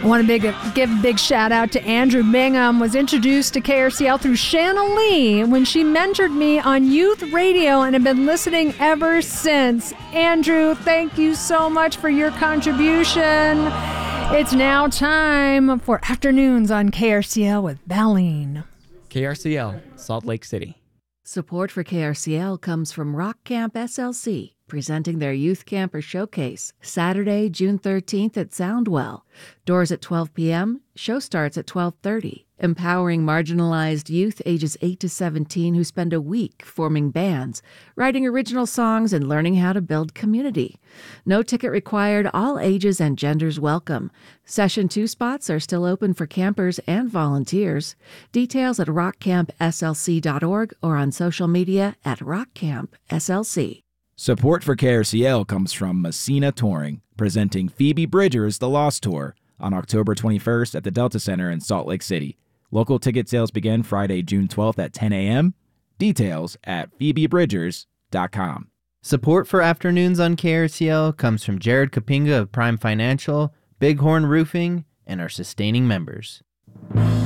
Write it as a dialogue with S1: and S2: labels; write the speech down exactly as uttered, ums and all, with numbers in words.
S1: I want to big, give a big shout out to Andrew Bingham. Was introduced to K R C L through Shanna Lee when she mentored me on youth radio and have been listening ever since. Andrew, thank you so much for your contribution. It's now time for Afternoons on K R C L with Balleen.
S2: K R C L, Salt Lake City.
S3: Support for K R C L comes from Rock Camp S L C, presenting their Youth Camper Showcase, Saturday, June thirteenth at Soundwell. Doors at twelve p.m., show starts at twelve thirty. Empowering marginalized youth ages eight to seventeen who spend a week forming bands, writing original songs, and learning how to build community. No ticket required, all ages and genders welcome. Session two spots are still open for campers and volunteers. Details at rock camp s l c dot org or on social media at rock camp s l c.
S4: Support for K R C L comes from Messina Touring, presenting Phoebe Bridgers' The Lost Tour on October twenty-first at the Delta Center in Salt Lake City. Local ticket sales begin Friday, June twelfth at ten a.m. Details at phoebe bridgers dot com.
S5: Support for Afternoons on K R C L comes from Jared Kapinga of Prime Financial, Bighorn Roofing, and our sustaining members.